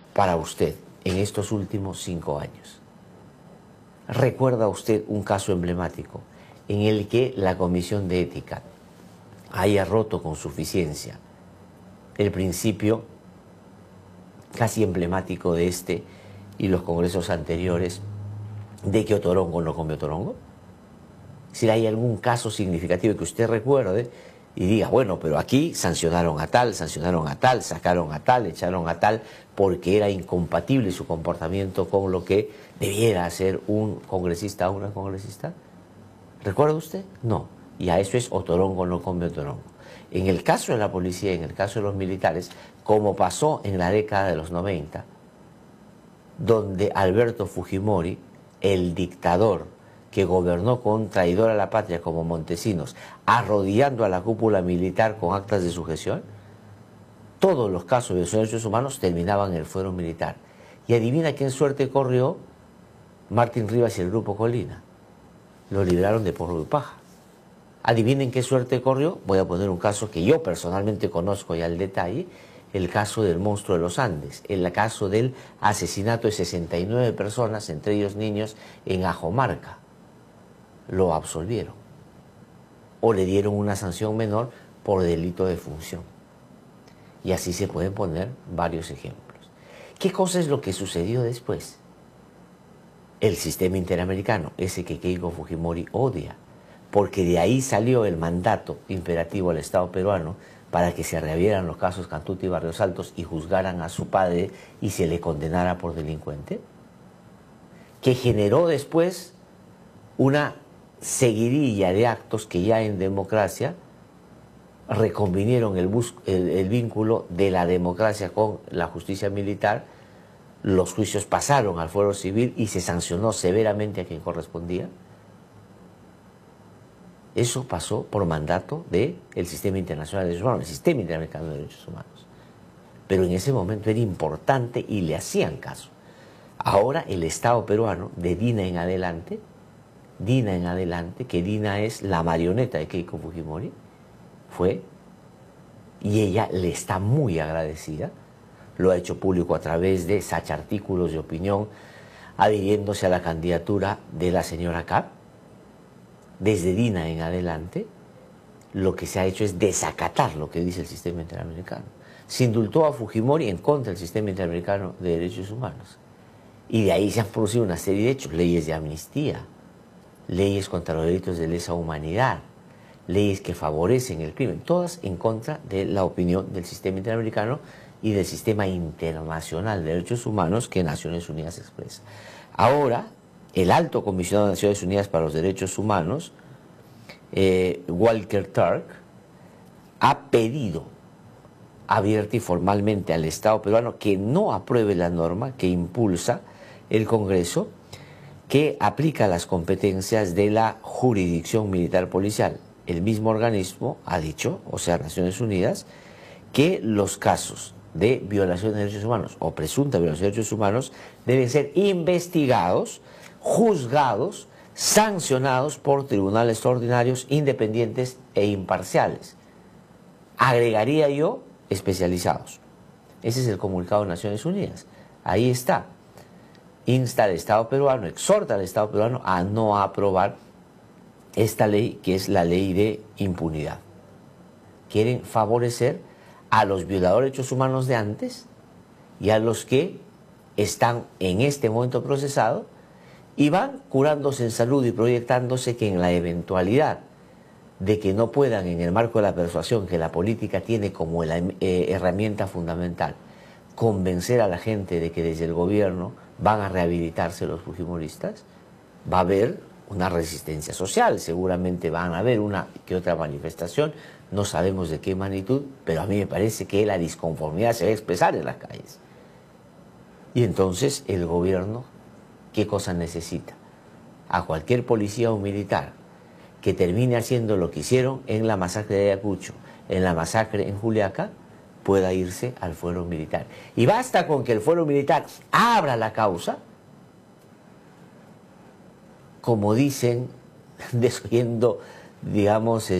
para usted en estos últimos 5 años? ¿Recuerda usted un caso emblemático en el que la Comisión de Ética haya roto con suficiencia el principio casi emblemático de este y los congresos anteriores de que Otorongo no come Otorongo? Si hay algún caso significativo que usted recuerde y diga, bueno, pero aquí sancionaron a tal, sacaron a tal, echaron a tal, porque era incompatible su comportamiento con lo que debiera hacer un congresista o una congresista. ¿Recuerda usted? No. Y a eso es Otorongo no come Otorongo. En el caso de la policía, en el caso de los militares, como pasó en la década de los 90, donde Alberto Fujimori, el dictador que gobernó con traidor a la patria como Montesinos, arrodillando a la cúpula militar con actas de sujeción, todos los casos de violación de derechos humanos terminaban en el fuero militar. Y adivina quién suerte corrió: Martín Rivas y el Grupo Colina. Lo liberaron de porro y paja. Adivinen qué suerte corrió. Voy a poner un caso que yo personalmente conozco ya al detalle, el caso del monstruo de los Andes, el caso del asesinato de 69 personas, entre ellos niños, en Ajomarca. Lo absolvieron o le dieron una sanción menor por delito de función. Y así se pueden poner varios ejemplos. ¿Qué cosa es lo que sucedió después? El sistema interamericano, ese que Keiko Fujimori odia, porque de ahí salió el mandato imperativo al Estado peruano para que se reabrieran los casos Cantuta y Barrios Altos y juzgaran a su padre y se le condenara por delincuente, que generó después una seguidilla de actos que ya en democracia reconvinieron el vínculo de la democracia con la justicia militar. Los juicios pasaron al fuero civil y se sancionó severamente a quien correspondía. Eso pasó por mandato del Sistema Internacional de Derechos Humanos, el Sistema Interamericano de Derechos Humanos. Pero en ese momento era importante y le hacían caso. Ahora el Estado peruano, de Dina en adelante, que Dina es la marioneta de Keiko Fujimori, y ella le está muy agradecida, lo ha hecho público a través de artículos de opinión, adhiriéndose a la candidatura de la señora Kapp. Desde Dina en adelante, lo que se ha hecho es desacatar lo que dice el sistema interamericano. Se indultó a Fujimori en contra del sistema interamericano de derechos humanos. Y de ahí se han producido una serie de hechos, leyes de amnistía, leyes contra los delitos de lesa humanidad, leyes que favorecen el crimen, todas en contra de la opinión del sistema interamericano y del sistema internacional de derechos humanos que Naciones Unidas expresa. Ahora, el alto comisionado de Naciones Unidas para los Derechos Humanos, Volker Turk, ha pedido abierta y formalmente al Estado peruano que no apruebe la norma que impulsa el Congreso, que aplica las competencias de la jurisdicción militar policial. El mismo organismo ha dicho, o sea, Naciones Unidas, que los casos de violación de derechos humanos o presunta violación de derechos humanos deben ser investigados, juzgados, sancionados por tribunales ordinarios, independientes e imparciales. Agregaría yo, especializados. Ese es el comunicado de Naciones Unidas. Ahí está. Insta al Estado peruano, exhorta al Estado peruano a no aprobar esta ley, que es la ley de impunidad. Quieren favorecer a los violadores de derechos humanos de antes y a los que están en este momento procesados y van curándose en salud y proyectándose que en la eventualidad de que no puedan, en el marco de la persuasión que la política tiene como la herramienta fundamental, convencer a la gente de que desde el gobierno van a rehabilitarse los fujimoristas, va a haber una resistencia social, seguramente van a haber una que otra manifestación, no sabemos de qué magnitud, pero a mí me parece que la disconformidad se va a expresar en las calles. Y entonces el gobierno, ¿qué cosa necesita? A cualquier policía o militar que termine haciendo lo que hicieron en la masacre de Ayacucho, en la masacre en Juliaca, pueda irse al fuero militar. Y basta con que el fuero militar abra la causa, como dicen, desoyendo, digamos,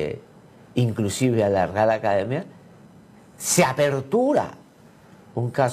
inclusive a la Real Academia, se apertura un caso